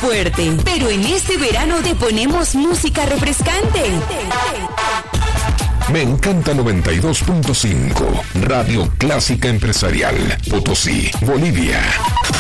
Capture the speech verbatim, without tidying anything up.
fuerte, pero en este verano te ponemos música refrescante. Me encanta noventa y dos punto cinco, Radio Clásica Empresarial, Potosí, Bolivia.